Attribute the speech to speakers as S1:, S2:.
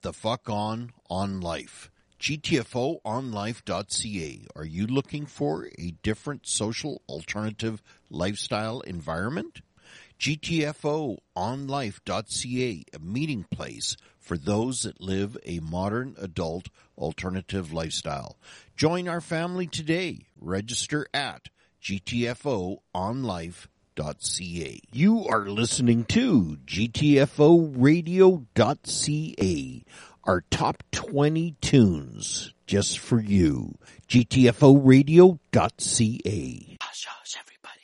S1: the fuck on life. GTFOonlife.ca. Are you looking for a different social alternative lifestyle environment? GTFOonlife.ca, a meeting place for those that live a modern adult alternative lifestyle. Join our family today. Register at GTFOonlife.ca. You are listening to GTFOradio.ca, our top 20 tunes just for you. GTFOradio.ca.